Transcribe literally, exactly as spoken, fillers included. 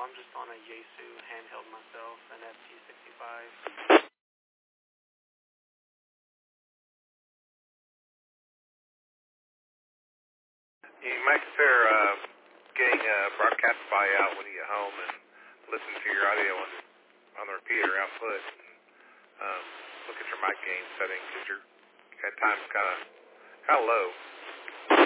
I'm just on a Yaesu handheld myself, an F T sixty-five. You might consider uh, getting a broadcast buyout when you get home and listen to your audio on, on the repeater output. Um, look at your mic gain settings because your at times kind of kind of low.